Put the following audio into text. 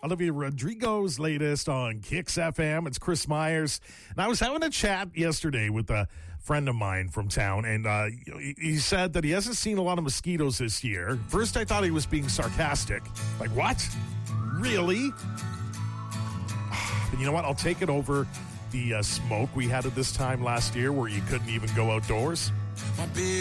Olivia Rodrigo's latest on Kicks FM. It's Chris Myers. And I was having a chat yesterday with a friend of mine from town, and he said that he hasn't seen a lot of mosquitoes this year. First, I thought he was being sarcastic. Like, what? Really? But you know what? I'll take it over the smoke we had at this time last year where you couldn't even go outdoors.